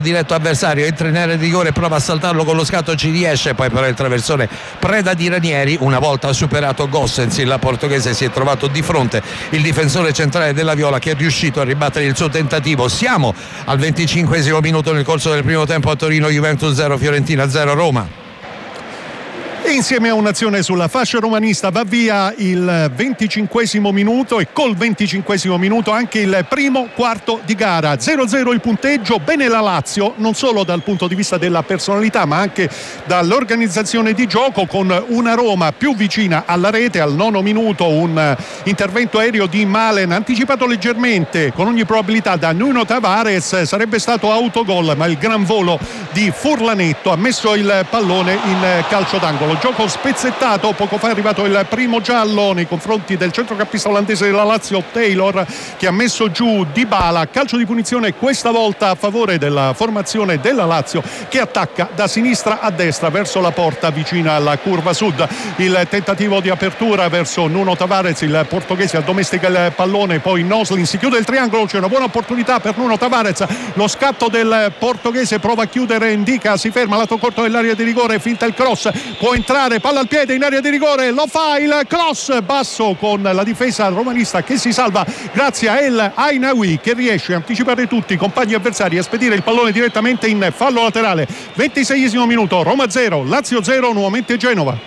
diretto avversario, entra in area di rigore, prova a saltarlo con lo scatto, ci riesce, poi però il traversone preda di Ranieri. Una volta superato Gossens, il portoghese si è trovato di fronte il difensore centrale della Viola, che è riuscito a ribattere il suo tentativo. Siamo al 25esimo minuto nel corso del primo tempo a Torino. Juventus 0, Fiorentina 0, Roma. E insieme a un'azione sulla fascia romanista va via il 25esimo minuto, e col 25esimo minuto anche il primo quarto di gara. 0-0 il punteggio. Bene la Lazio, non solo dal punto di vista della personalità ma anche dall'organizzazione di gioco, con una Roma più vicina alla rete. Al 9° minuto un intervento aereo di Malen anticipato leggermente, con ogni probabilità da Nuno Tavares, sarebbe stato autogol, ma il gran volo di Furlanetto ha messo il pallone in calcio d'angolo. Gioco spezzettato, poco fa è arrivato il primo giallo nei confronti del centrocampista olandese della Lazio Taylor, che ha messo giù Dybala. Calcio di punizione questa volta a favore della formazione della Lazio, che attacca da sinistra a destra verso la porta vicina alla curva sud. Il tentativo di apertura verso Nuno Tavares, il portoghese addomestica il pallone, poi Noslin si chiude il triangolo, c'è una buona opportunità per Nuno Tavares, lo scatto del portoghese, prova a chiudere, indica, si ferma lato corto dell'area di rigore, finta il cross, può entrare, palla al piede in area di rigore, lo fa, il cross basso con la difesa romanista che si salva grazie a El Ainaoui, che riesce a anticipare tutti i compagni avversari e a spedire il pallone direttamente in fallo laterale. 26esimo minuto, Roma 0, Lazio 0, nuovamente Genova.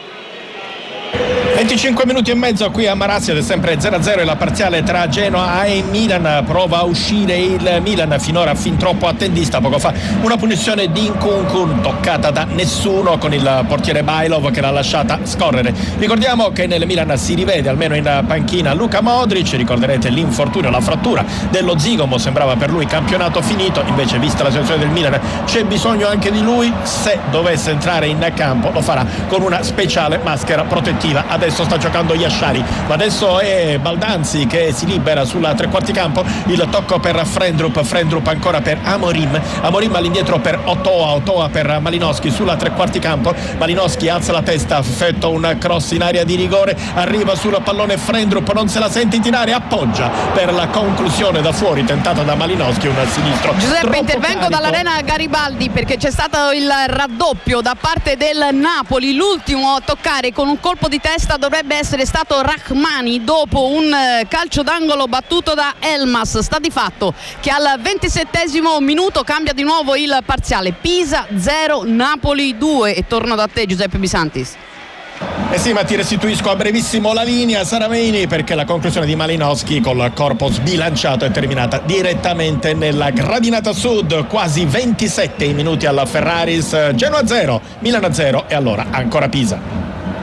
25 minuti e mezzo qui a Marassi ed è sempre 0-0 e la parziale tra Genoa e Milan. Prova a uscire il Milan, finora fin troppo attendista. Poco fa una punizione di Nkunku toccata da nessuno, con il portiere Bailov che l'ha lasciata scorrere. Ricordiamo che nel Milan si rivede almeno in panchina Luka Modric. Ricorderete l'infortunio, la frattura dello zigomo, sembrava per lui campionato finito, invece vista la situazione del Milan c'è bisogno anche di lui. Se dovesse entrare in campo lo farà con una speciale maschera protettiva. Adesso sta giocando Yashari, ma adesso è Baldanzi che si libera sulla tre quarti campo. Il tocco per Frendrup ancora per Amorim all'indietro per Otoa per Malinowski sulla tre quarti campo. Malinowski alza la testa, effettua un cross in area di rigore, arriva sul pallone Frendrup, non se la sente tirare, appoggia per la conclusione da fuori tentata da Malinowski, un sinistro. Giuseppe, intervengo dall'Arena Garibaldi perché c'è stato il raddoppio da parte del Napoli. L'ultimo a toccare con un colpo di testa dovrebbe essere stato Rahmani dopo un calcio d'angolo battuto da Elmas. Sta di fatto che al 27esimo minuto cambia di nuovo il parziale. Pisa 0, Napoli 2. E torno da te, Giuseppe Bisantis. Sì, ma ti restituisco a brevissimo la linea, Saramini, perché la conclusione di Malinowski col corpo sbilanciato è terminata direttamente nella gradinata sud. Quasi 27 minuti alla Ferraris. Genoa 0, Milan 0 e allora ancora Pisa.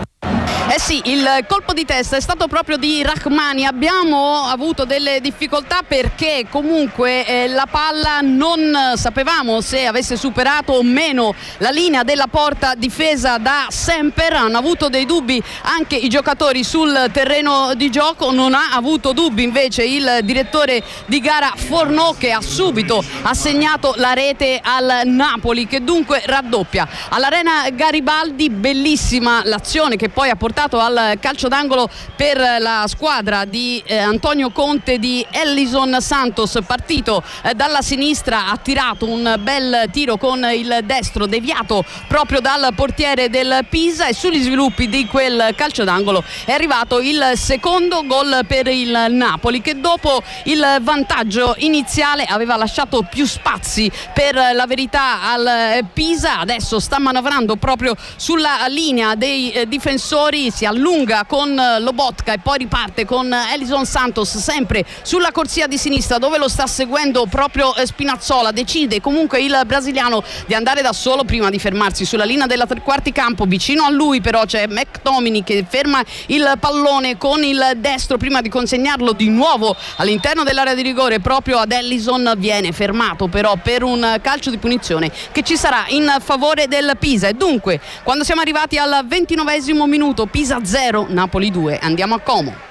Sì, il colpo di testa è stato proprio di Rahmani. Abbiamo avuto delle difficoltà perché comunque la palla non sapevamo se avesse superato o meno la linea della porta difesa da Semper. Hanno avuto dei dubbi anche i giocatori sul terreno di gioco, non ha avuto dubbi invece il direttore di gara Fornò, che ha subito assegnato la rete al Napoli, che dunque raddoppia. All'Arena Garibaldi bellissima l'azione che poi ha portato al calcio d'angolo per la squadra di Antonio Conte, di Ellison Santos, partito dalla sinistra, ha tirato un bel tiro con il destro deviato proprio dal portiere del Pisa, e sugli sviluppi di quel calcio d'angolo è arrivato il secondo gol per il Napoli, che dopo il vantaggio iniziale aveva lasciato più spazi per la verità al Pisa. Adesso sta manovrando proprio sulla linea dei difensori, si allunga con Lobotka e poi riparte con Ellison Santos sempre sulla corsia di sinistra, dove lo sta seguendo proprio Spinazzola. Decide comunque il brasiliano di andare da solo prima di fermarsi sulla linea della tre quarti campo. Vicino a lui però c'è McTominay che ferma il pallone con il destro prima di consegnarlo di nuovo all'interno dell'area di rigore proprio ad Ellison. Viene fermato però per un calcio di punizione che ci sarà in favore del Pisa. E dunque, quando siamo arrivati al 29esimo minuto, Pisa 0, Napoli 2. Andiamo a Como.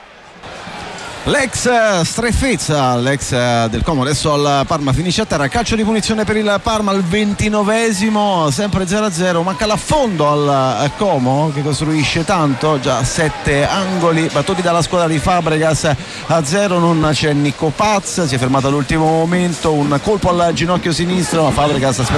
L'ex Strefezza, l'ex del Como, adesso al Parma, finisce a terra. Calcio di punizione per il Parma al 29esimo, sempre 0-0. Manca l'affondo al Como, che costruisce tanto, già 7 angoli battuti dalla squadra di Fabregas a 0. Non c'è Nico Paz, si è fermato all'ultimo momento, un colpo al ginocchio sinistro, ma Fabregas aspetta